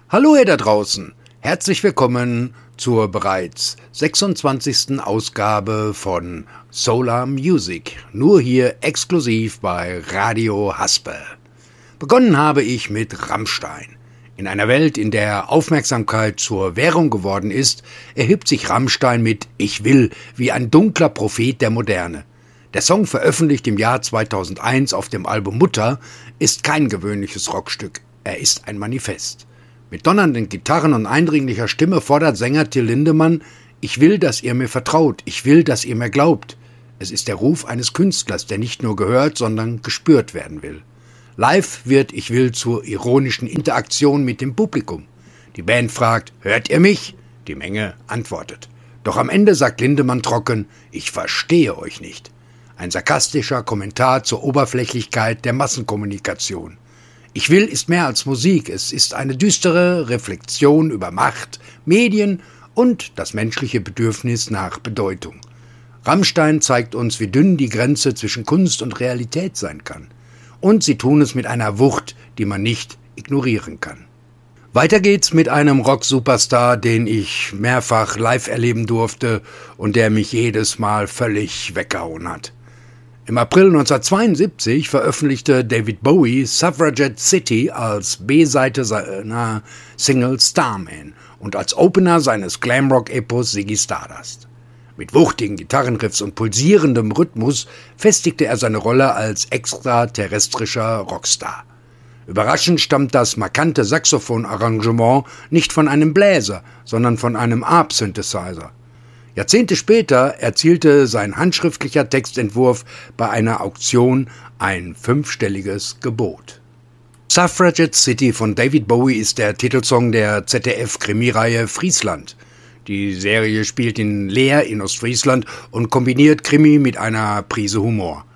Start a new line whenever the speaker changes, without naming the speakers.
Hallo ihr da draußen, herzlich willkommen zur bereits 26. Ausgabe von Solar Music, nur hier exklusiv bei Radio Haspe. Begonnen habe ich mit Rammstein. In einer Welt, in der Aufmerksamkeit zur Währung geworden ist, erhebt sich Rammstein mit Ich will wie ein dunkler Prophet der Moderne. Der Song, veröffentlicht im Jahr 2001 auf dem Album Mutter, ist kein gewöhnliches Rockstück, er ist ein Manifest. Mit donnernden Gitarren und eindringlicher Stimme fordert Sänger Till Lindemann: Ich will, dass ihr mir vertraut, ich will, dass ihr mir glaubt. Es ist der Ruf eines Künstlers, der nicht nur gehört, sondern gespürt werden will. Live wird Ich will zur ironischen Interaktion mit dem Publikum. Die Band fragt: Hört ihr mich? Die Menge antwortet. Doch am Ende sagt Lindemann trocken: Ich verstehe euch nicht. Ein sarkastischer Kommentar zur Oberflächlichkeit der Massenkommunikation. Ich will ist mehr als Musik, es ist eine düstere Reflexion über Macht, Medien und das menschliche Bedürfnis nach Bedeutung. Rammstein zeigt uns, wie dünn die Grenze zwischen Kunst und Realität sein kann. Und sie tun es mit einer Wucht, die man nicht ignorieren kann. Weiter geht's mit einem Rock-Superstar, den ich mehrfach live erleben durfte und der mich jedes Mal völlig weggehauen hat. Im April 1972 veröffentlichte David Bowie Suffragette City als B-Seite seiner Single Starman und als Opener seines Glamrock-Epos Ziggy Stardust. Mit wuchtigen Gitarrenriffs und pulsierendem Rhythmus festigte er seine Rolle als extraterrestrischer Rockstar. Überraschend stammt das markante Saxophon-Arrangement nicht von einem Bläser, sondern von einem Arp-Synthesizer. Jahrzehnte später erzielte sein handschriftlicher Textentwurf bei einer Auktion ein 5-stelliges Gebot. Suffragette City von David Bowie ist der Titelsong der ZDF-Krimireihe Friesland. Die Serie spielt in Leer in Ostfriesland und kombiniert Krimi mit einer Prise Humor.